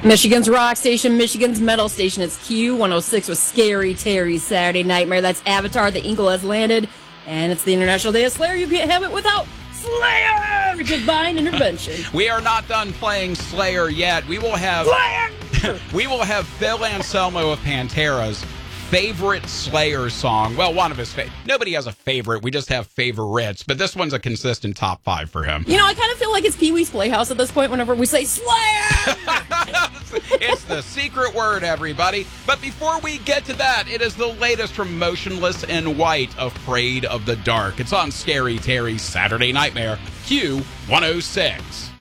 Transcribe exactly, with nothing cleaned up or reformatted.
Michigan's rock station, Michigan's metal station. It's Q one oh six with Scary Terry's Saturday Nightmare. That's Avatar, the Eagle has landed. And it's the International Day of Slayer. You can't have it without Slayer! Divine intervention. We are not done playing Slayer yet. We will have Slayer! we will have Phil Anselmo of Pantera's favorite Slayer song. Well, one of his favorite. Nobody has a favorite. We just have favorites. But this one's a consistent top five for him. You know, I kind of feel like it's Pee-wee's Playhouse at this point whenever we say Slayer! It's the secret word, everybody. But before we get to that, it is the latest from Motionless in White, Afraid of the Dark. It's on Scary Terry's Saturday Nightmare, Q one oh six.